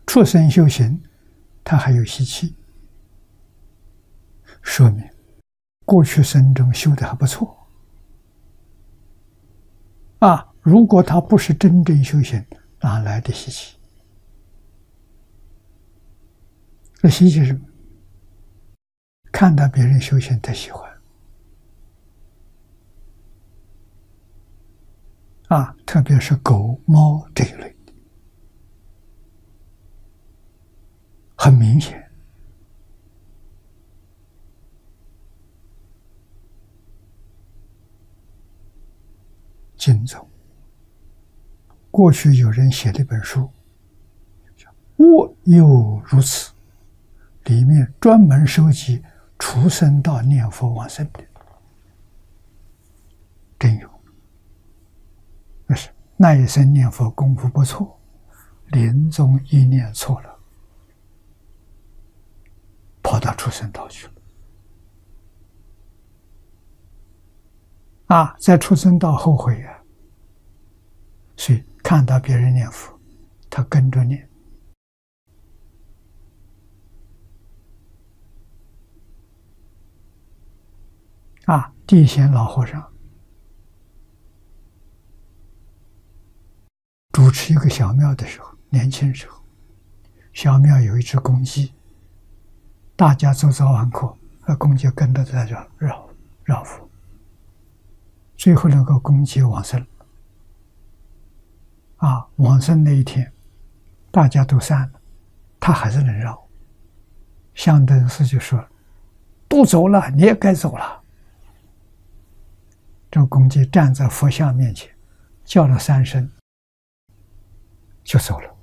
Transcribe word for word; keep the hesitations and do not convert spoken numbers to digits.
畜生修行，他还有习气，说明过去生中修的还不错啊。如果他不是真正修行，哪来的习气？这习气是什么？看到别人修行，他喜欢啊，特别是狗、猫这一类，很明显。经宗过去有人写了一本书，叫《我又如此》，里面专门收集畜生道念佛往生的，真有。那是那一生念佛功夫不错，临终一念错了，跑到畜生道去了。啊，在畜生道后悔啊，所以看到别人念佛，他跟着念。啊，地贤老和尚主持一个小庙的时候，年轻时候，小庙有一只公鸡，大家走早晚课，那公鸡跟着在这绕绕佛，最后那个公鸡往生了。啊，往生那一天，大家都散了，他还是能绕。香灯师就说：“都走了，你也该走了。”这个公鸡站在佛像面前，叫了三声，就走了。